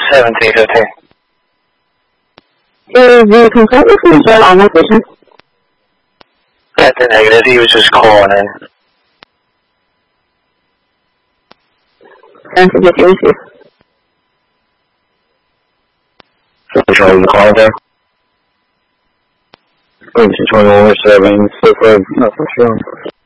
1715. Is the complaint with Mr. on location? That's a negative. He was just calling in. And to get your issue. Control the call there. 2107, so far, not for sure.